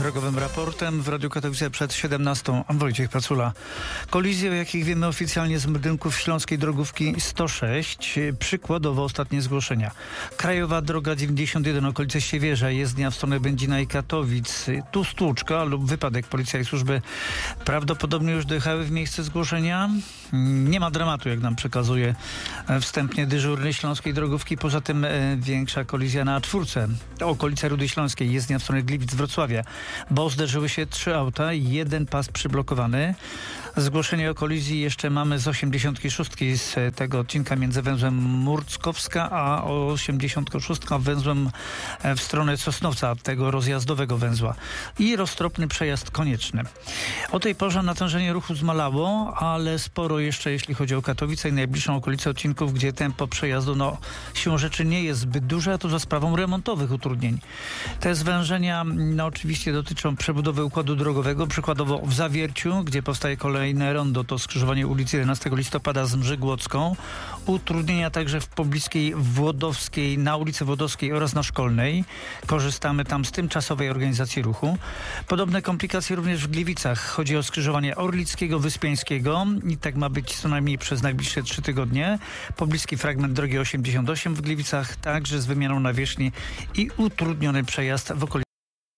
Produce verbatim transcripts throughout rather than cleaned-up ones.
drogowym raportem w Radiu Katowice przed siedemnastą. Wojciech Pacula. Kolizje, o jakich wiemy oficjalnie z budynków śląskiej drogówki sto sześć. Przykładowo ostatnie zgłoszenia. Krajowa droga dziewięćdziesiąt jeden, okolice Siewierza, jezdnia w stronę Będzina i Katowic. Tu stłuczka lub wypadek. Policja i służby prawdopodobnie już dojechały w miejsce zgłoszenia. Nie ma dramatu, jak nam przekazuje wstępnie dyżurny śląskiej drogówki. Poza tym e, większa kolizja na czwórce. Okolice Rudy Śląskiej, jezdnia w stronę Gliwic, Wrocławia, bo zderzyły się trzy auta i jeden pas przyblokowany. Zgłoszenie o kolizji jeszcze mamy z osiemdziesiątki szóstki z tego odcinka między węzłem Murckowska a osiemdziesiątką szóstką węzłem w stronę Sosnowca, tego rozjazdowego węzła. I roztropny przejazd konieczny. O tej porze natężenie ruchu zmalało, ale sporo jeszcze jeśli chodzi o Katowice i najbliższą okolicę odcinków, gdzie tempo przejazdu no, siłą rzeczy nie jest zbyt duże, a to za sprawą remontowych utrudnień. Te zwężenia no, oczywiście dotyczą przebudowy układu drogowego, przykładowo w Zawierciu, gdzie powstaje kolejne rondo, to skrzyżowanie ulicy jedenastego listopada z Mrzygłocką. Utrudnienia także w pobliskiej Włodowskiej, na ulicy Włodowskiej oraz na Szkolnej. Korzystamy tam z tymczasowej organizacji ruchu. Podobne komplikacje również w Gliwicach. Chodzi o skrzyżowanie Orlickiego, Wyspiańskiego i tak ma być co najmniej przez najbliższe trzy tygodnie. Pobliski fragment drogi osiemdziesiąt osiem w Gliwicach także z wymianą nawierzchni i utrudniony przejazd w okolicy.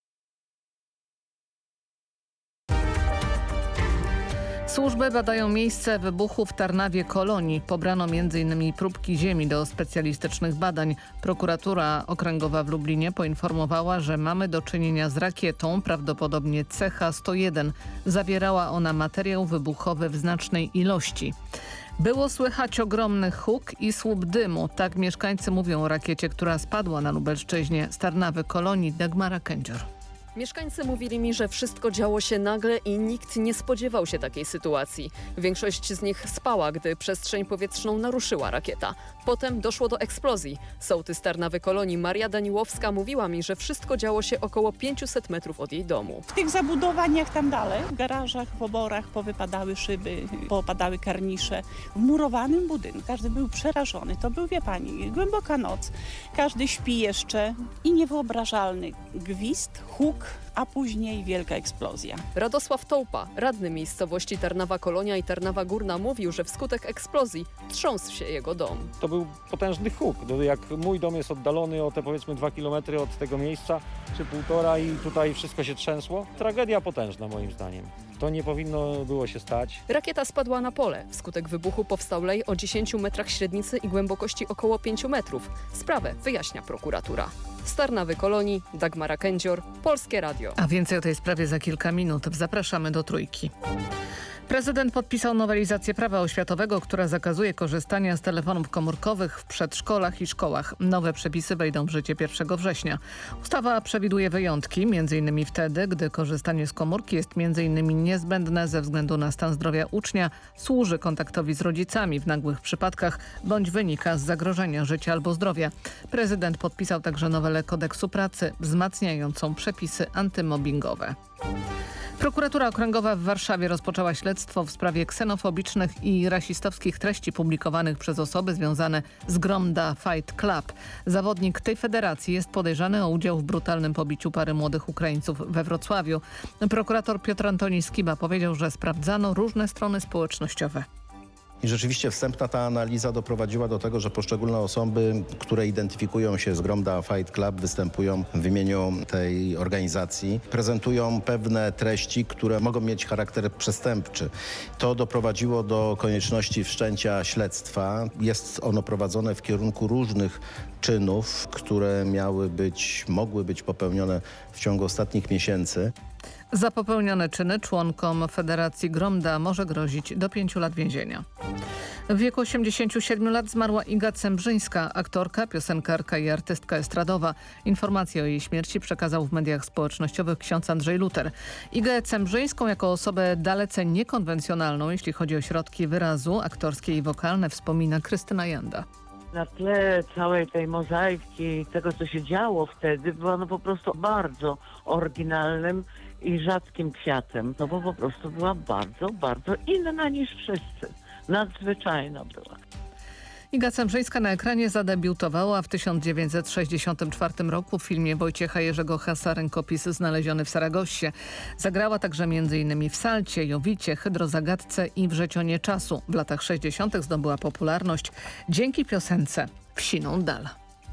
Służby badają miejsce wybuchu w Tarnawie Kolonii. Pobrano między innymi próbki ziemi do specjalistycznych badań. Prokuratura Okręgowa w Lublinie poinformowała, że mamy do czynienia z rakietą, prawdopodobnie C H sto jeden. Zawierała ona materiał wybuchowy w znacznej ilości. Było słychać ogromny huk i słup dymu. Tak mieszkańcy mówią o rakiecie, która spadła na Lubelszczyźnie z Tarnawy Kolonii. Dagmara Kędzior. Mieszkańcy mówili mi, że wszystko działo się nagle i nikt nie spodziewał się takiej sytuacji. Większość z nich spała, gdy przestrzeń powietrzną naruszyła rakieta. Potem doszło do eksplozji. Sołtys Tarnawy Kolonii Maria Daniłowska mówiła mi, że wszystko działo się około pięciuset metrów od jej domu. W tych zabudowaniach tam dalej, w garażach, w oborach powypadały szyby, popadały karnisze. W murowanym budynku każdy był przerażony. To był, wie pani, głęboka noc. Każdy śpi jeszcze i niewyobrażalny gwizd, huk, a później wielka eksplozja. Radosław Tołpa, radny miejscowości Tarnawa Kolonia i Tarnawa Górna, mówił, że wskutek eksplozji trząsł się jego dom. To był potężny huk. Jak mój dom jest oddalony o te powiedzmy dwa kilometry od tego miejsca, czy półtora i tutaj wszystko się trzęsło. Tragedia potężna moim zdaniem. To nie powinno było się stać. Rakieta spadła na pole. Wskutek wybuchu powstał lej o dziesięciu metrach średnicy i głębokości około pięciu metrów. Sprawę wyjaśnia prokuratura. Z Tarnawy Kolonii, Dagmara Kędzior, Polskie Radio. A więcej o tej sprawie za kilka minut. Zapraszamy do Trójki. Prezydent podpisał nowelizację prawa oświatowego, która zakazuje korzystania z telefonów komórkowych w przedszkolach i szkołach. Nowe przepisy wejdą w życie pierwszego września. Ustawa przewiduje wyjątki, między innymi wtedy, gdy korzystanie z komórki jest między innymi niezbędne ze względu na stan zdrowia ucznia, służy kontaktowi z rodzicami w nagłych przypadkach, bądź wynika z zagrożenia życia albo zdrowia. Prezydent podpisał także nowelę kodeksu pracy wzmacniającą przepisy antymobbingowe. Prokuratura Okręgowa w Warszawie rozpoczęła śledztwo w sprawie ksenofobicznych i rasistowskich treści publikowanych przez osoby związane z Gromda Fight Club. Zawodnik tej federacji jest podejrzany o udział w brutalnym pobiciu pary młodych Ukraińców we Wrocławiu. Prokurator Piotr Antoni Skiba powiedział, że sprawdzano różne strony społecznościowe. I rzeczywiście wstępna ta analiza doprowadziła do tego, że poszczególne osoby, które identyfikują się z Gromda Fight Club, występują w imieniu tej organizacji, prezentują pewne treści, które mogą mieć charakter przestępczy. To doprowadziło do konieczności wszczęcia śledztwa. Jest ono prowadzone w kierunku różnych czynów, które miały być, mogły być popełnione w ciągu ostatnich miesięcy. Za popełnione czyny członkom Federacji Gromda może grozić do pięciu lat więzienia. W wieku osiemdziesięciu siedmiu lat zmarła Iga Cembrzyńska, aktorka, piosenkarka i artystka estradowa. Informację o jej śmierci przekazał w mediach społecznościowych ksiądz Andrzej Luter. Igę Cembrzyńską jako osobę dalece niekonwencjonalną, jeśli chodzi o środki wyrazu aktorskie i wokalne, wspomina Krystyna Janda. Na tle całej tej mozaiki, tego co się działo wtedy, była no po prostu bardzo oryginalnym i rzadkim kwiatem, no bo po prostu była bardzo, bardzo inna niż wszyscy. Nadzwyczajna była. Iga Cemrzyńska na ekranie zadebiutowała w tysiąc dziewięćset sześćdziesiątym czwartym roku w filmie Wojciecha Jerzego Hasa Rękopis znaleziony w Saragossie. Zagrała także między innymi w Salcie, Jowicie, Hydrozagadce i Wrzecionie czasu. W latach sześćdziesiątych zdobyła popularność dzięki piosence Wsiną dal.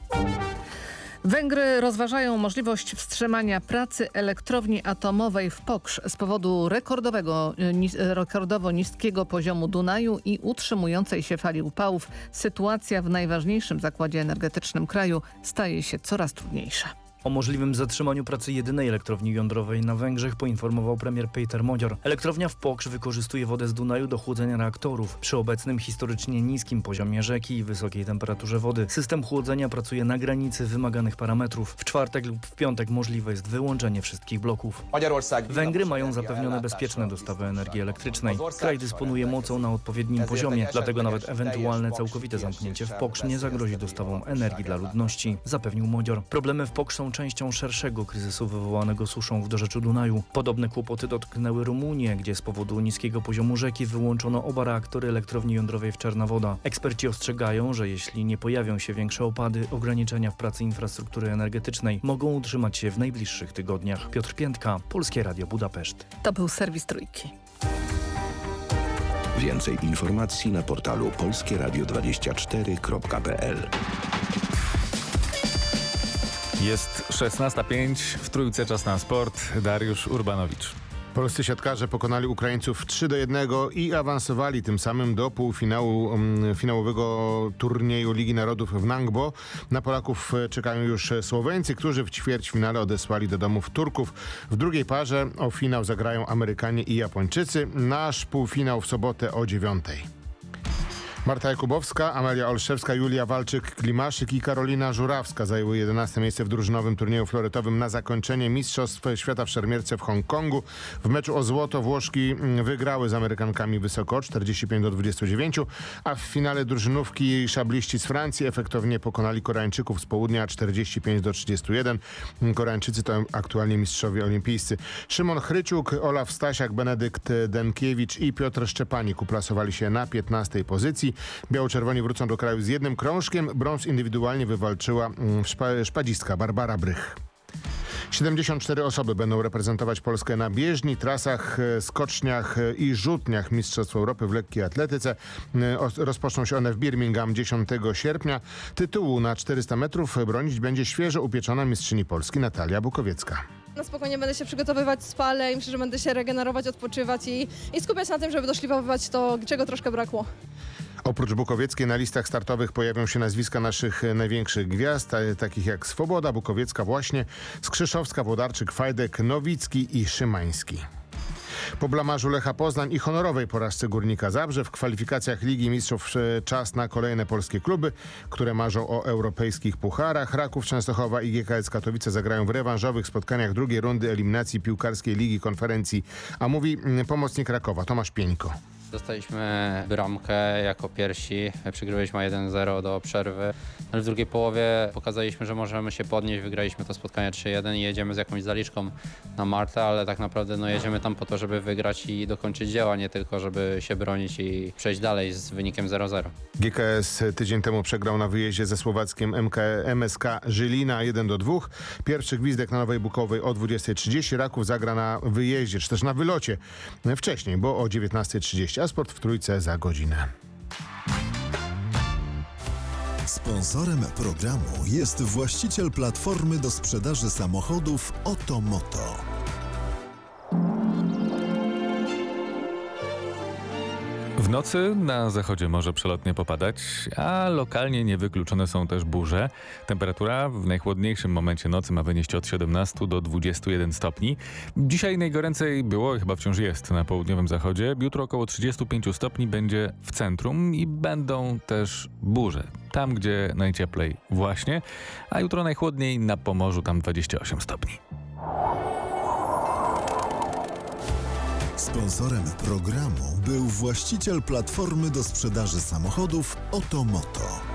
Węgry rozważają możliwość wstrzymania pracy elektrowni atomowej w Poksz z powodu rekordowego, nis, rekordowo niskiego poziomu Dunaju i utrzymującej się fali upałów. Sytuacja w najważniejszym zakładzie energetycznym kraju staje się coraz trudniejsza. O możliwym zatrzymaniu pracy jedynej elektrowni jądrowej na Węgrzech poinformował premier Péter Magyar. Elektrownia w Poksz wykorzystuje wodę z Dunaju do chłodzenia reaktorów. Przy obecnym historycznie niskim poziomie rzeki i wysokiej temperaturze wody system chłodzenia pracuje na granicy wymaganych parametrów. W czwartek lub w piątek możliwe jest wyłączenie wszystkich bloków. Węgry mają zapewnione bezpieczne dostawy energii elektrycznej. Kraj dysponuje mocą na odpowiednim poziomie, dlatego nawet ewentualne całkowite zamknięcie w Poksz nie zagrozi dostawą energii dla ludności, zapewnił Magyar. Problemy w Poksz są częścią szerszego kryzysu wywołanego suszą w dorzeczu Dunaju. Podobne kłopoty dotknęły Rumunię, gdzie z powodu niskiego poziomu rzeki wyłączono oba reaktory elektrowni jądrowej w Czarna-Woda. Eksperci ostrzegają, że jeśli nie pojawią się większe opady, ograniczenia w pracy infrastruktury energetycznej mogą utrzymać się w najbliższych tygodniach. Piotr Piętka, Polskie Radio Budapeszt. To był serwis Trójki. Więcej informacji na portalu polskie radio dwadzieścia cztery kropka p l. Jest szesnasta pięć, w Trójce czas na sport. Dariusz Urbanowicz. Polscy siatkarze pokonali Ukraińców trzy do jednego i awansowali tym samym do półfinału um, finałowego turnieju Ligi Narodów w Nangbo. Na Polaków czekają już Słoweńcy, którzy w ćwierćfinale odesłali do domów Turków. W drugiej parze o finał zagrają Amerykanie i Japończycy. Nasz półfinał w sobotę o dziewiątej. Marta Jakubowska, Amelia Olszewska, Julia Walczyk-Klimaszyk i Karolina Żurawska zajęły jedenaste miejsce w drużynowym turnieju floretowym na zakończenie Mistrzostw Świata w szermierce w Hongkongu. W meczu o złoto Włoszki wygrały z Amerykankami wysoko czterdzieści pięć do dwudziestu dziewięciu, a w finale drużynówki szabliści z Francji efektownie pokonali Koreańczyków z południa czterdzieści pięć do trzydziestu jeden. Koreańczycy to aktualnie mistrzowie olimpijscy. Szymon Chryciuk, Olaf Stasiak, Benedykt Denkiewicz i Piotr Szczepanik uplasowali się na piętnastej pozycji. Biało-czerwoni wrócą do kraju z jednym krążkiem. Brąz indywidualnie wywalczyła szpadzistka Barbara Brych. siedemdziesiąt cztery osoby będą reprezentować Polskę na bieżni, trasach, skoczniach i rzutniach Mistrzostw Europy w lekkiej atletyce. Rozpoczną się one w Birmingham dziesiątego sierpnia. Tytułu na czterysta metrów bronić będzie świeżo upieczona mistrzyni Polski Natalia Bukowiecka. Na spokojnie będę się przygotowywać, spalę i myślę, że będę się regenerować, odpoczywać i, i skupiać na tym, żeby doszlifować to, czego troszkę brakło. Oprócz Bukowieckiej na listach startowych pojawią się nazwiska naszych największych gwiazd, takich jak Swoboda, Bukowiecka właśnie, Skrzyszowska, Włodarczyk, Fajdek, Nowicki i Szymański. Po blamarzu Lecha Poznań i honorowej porażce Górnika Zabrze w kwalifikacjach Ligi Mistrzów czas na kolejne polskie kluby, które marzą o europejskich pucharach. Raków Częstochowa i G K S Katowice zagrają w rewanżowych spotkaniach drugiej rundy eliminacji piłkarskiej Ligi Konferencji. A mówi pomocnik Rakowa, Tomasz Pieńko. Dostaliśmy bramkę jako pierwsi, przegrywaliśmy jeden zero do przerwy, ale w drugiej połowie pokazaliśmy, że możemy się podnieść, wygraliśmy to spotkanie trzy jeden i jedziemy z jakąś zaliczką na Maltę, ale tak naprawdę no, jedziemy tam po to, żeby wygrać i dokończyć dzieła, nie tylko żeby się bronić i przejść dalej z wynikiem zero zero. G K S tydzień temu przegrał na wyjeździe ze słowackim M S K Żylina jeden do dwóch. Pierwszy gwizdek na Nowej Bukowej o dwudziestej trzydzieści. Raków zagra na wyjeździe, czy też na wylocie wcześniej, bo o dziewiętnastej trzydzieści. A sport w Trójce za godzinę. Sponsorem programu jest właściciel platformy do sprzedaży samochodów Otomoto. W nocy na zachodzie może przelotnie popadać, a lokalnie niewykluczone są też burze. Temperatura w najchłodniejszym momencie nocy ma wynieść od siedemnastu do dwudziestu jeden stopni. Dzisiaj najgoręcej było i chyba wciąż jest na południowym zachodzie. Jutro około trzydziestu pięciu stopni będzie w centrum i będą też burze. Tam, gdzie najcieplej właśnie, a jutro najchłodniej na Pomorzu, tam dwadzieścia osiem stopni. Sponsorem programu był właściciel platformy do sprzedaży samochodów Otomoto.